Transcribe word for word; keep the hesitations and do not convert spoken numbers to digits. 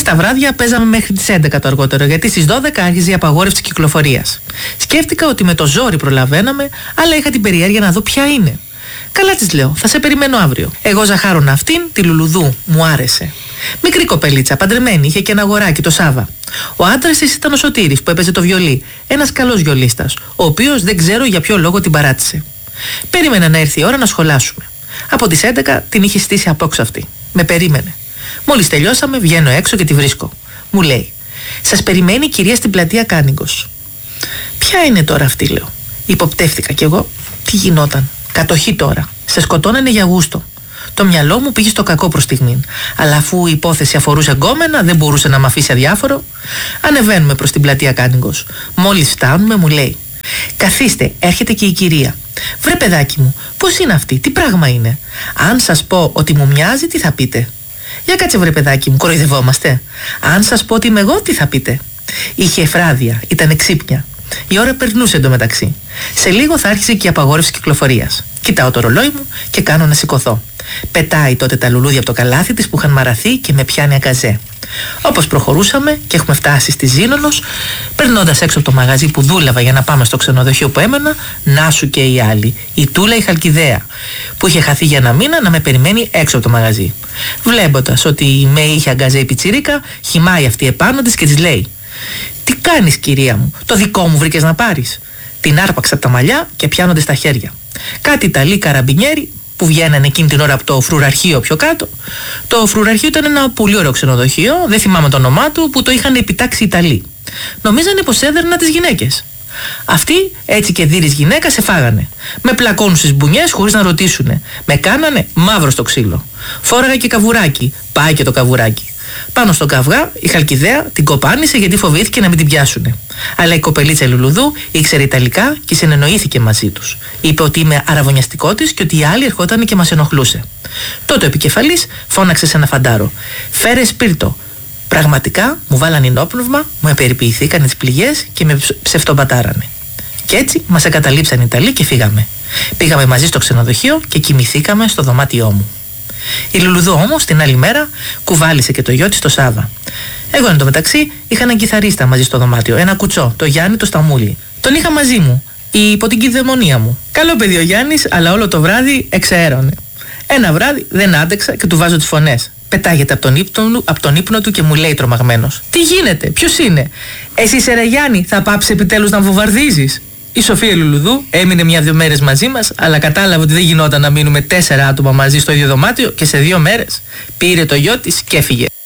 τα βράδια παίζαμε μέχρι τις έντεκα το αργότερο, γιατί στις δώδεκα άρχιζε η απαγόρευση κυκλοφορίας. Σκέφτηκα ότι με το ζόρι προλαβαίναμε, αλλά είχα την περιέργεια να δω ποια είναι. Καλά της λέω, θα σε περιμένω αύριο. Εγώ ζαχάρωνα αυτήν, τη Λουλουδού, μου άρεσε. Μικρή κοπελίτσα, παντρεμένη, είχε και ένα αγοράκι, το Σάβα. Ο άντρας της ήταν ο Σωτήρης που έπαιζε το βιολί, ένας καλός βιολίστας, ο οποίος δεν ξέρω για ποιο λόγο την παράτησε. Περίμενα να έρθει η ώρα να σχολάσουμε. Από τις έντεκα την είχε στήσει απόξαυτη. Με περίμενε. Μόλις τελειώσαμε, βγαίνω έξω και τη βρίσκω. Μου λέει: «Σας περιμένει η κυρία στην πλατεία Κάνιγκος». «Ποια είναι τώρα αυτή?» λέω. Υποπτεύτηκα κι εγώ. Τι γινόταν? Κατοχή τώρα. Σε σκοτώνανε για γούστο. Το μυαλό μου πήγε στο κακό προς στιγμήν. Αλλά αφού η υπόθεση αφορούσε γκόμενα, δεν μπορούσε να μ' αφήσει αδιάφορο. Ανεβαίνουμε προς την πλατεία Κάνιγκος. Μόλις φτάνουμε, μου λέει: «Καθίστε, έρχεται και η κυρία». «Βρε παιδάκι μου, πώς είναι αυτή, τι πράγμα είναι? Αν σας πω ότι μου μοιάζει, τι θα πείτε?» «Για κάτσε βρε παιδάκι μου, κοροϊδευόμαστε. Αν σας πω ότι είμαι εγώ, τι θα πείτε?» Είχε εφράδια, ήταν ξύπνια. Η ώρα περνούσε εντωμεταξύ. Σε λίγο θα άρχισε και η απαγόρευση κυκλοφορίας. Κοιτάω το ρολόι μου και κάνω να σηκωθώ. Πετάει τότε τα λουλούδια από το καλάθι της που είχαν μαραθεί και με πιάνει αγκαζέ. Όπως προχωρούσαμε και έχουμε φτάσει στη Ζήνονος, περνώντας έξω από το μαγαζί που δούλευα για να πάμε στο ξενοδοχείο που έμενα, να σου και η άλλη, η Τούλα η Χαλκιδαία, που είχε χαθεί για ένα μήνα να με περιμένει έξω από το μαγαζί. Βλέποντας ότι με είχε αγκαζέ η πιτσιρίκα, χυμάει αυτή επάνω της και της λέει: «Τι κάνεις κυρία μου, το δικό μου βρήκες να πάρεις?» Την άρπαξα από τα μαλλιά και πιάνονται στα χέρια. Κάτι Ιταλοί καραμπινιέροι που βγαίνανε εκείνη την ώρα από το φρουραρχείο πιο κάτω. Το φρουραρχείο ήταν ένα πολύ ωραίο ξενοδοχείο, δεν θυμάμαι το όνομά του, που το είχαν επιτάξει Ιταλοί. Νομίζανε πως έδερνα τις γυναίκες. Αυτοί, έτσι και δίρης γυναίκα, σε φάγανε. Με πλακώνουν στις μπουνιές χωρίς να ρωτήσουνε. Με κάνανε μαύρο στο ξύλο. Φόραγα και καβουράκι. Πάει και το καβουράκι. Πάνω στον καυγά, η Χαλκιδαία την κοπάνισε γιατί φοβήθηκε να μην την πιάσουνε. Αλλά η κοπελίτσα Λουλουδού ήξερε Ιταλικά και συνεννοήθηκε μαζί τους. Είπε ότι είμαι αραβωνιαστικό της και ότι η άλλη ερχόταν και μας ενοχλούσε. Τότε ο επικεφαλής φώναξε σε ένα φαντάρο: «Φέρε σπίρτο». Πραγματικά μου βάλαν ενόπνευμα, μου επεριποιηθήκαν τις πληγές και με ψευτομπατάρανε. Και έτσι μας εγκαταλείψαν οι Ιταλοί και φύγαμε. Πήγαμε μαζί στο ξενοδοχείο και κοιμηθήκαμε στο δωμάτιό μου. Η Λουλουδού όμως την άλλη μέρα κουβάλισε και το γιο της το Σάβα. Εγώ εν τω μεταξύ είχα έναν κιθαρίστα μαζί στο δωμάτιο, ένα κουτσό, το Γιάννη το Σταμούλη. Τον είχα μαζί μου, υπό την κυδαιμονία μου. Καλό παιδί ο Γιάννης, αλλά όλο το βράδυ εξαέρωνε. Ένα βράδυ δεν άντεξα και του βάζω τις φωνές. Πετάγεται από τον ύπνο, από τον ύπνο του και μου λέει τρομαγμένος: «Τι γίνεται, ποιος είναι?» «Εσύ είσαι ρε Γιάννη, θα πάψεις επιτέλους να βομβαρδίζεις?» Η Σοφία Λουλουδού έμεινε μια-δύο μέρες μαζί μας, αλλά κατάλαβε ότι δεν γινόταν να μείνουμε τέσσερα άτομα μαζί στο ίδιο δωμάτιο και σε δύο μέρες πήρε το γιο της και έφυγε.